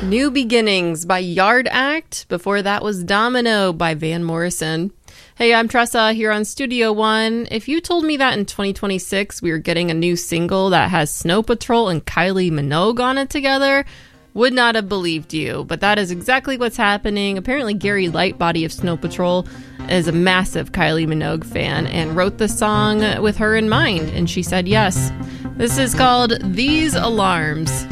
New Beginnings by Yard Act. Before that was Domino by Van Morrison. Hey, I'm Tressa here on Studio One. If you told me that in 2026 we were getting a new single that has Snow Patrol and Kylie Minogue on it together, would not have believed you. But that is exactly what's happening. Apparently Gary Lightbody of Snow Patrol is a massive Kylie Minogue fan and wrote the song with her in mind, and she said yes. This is called These Alarms.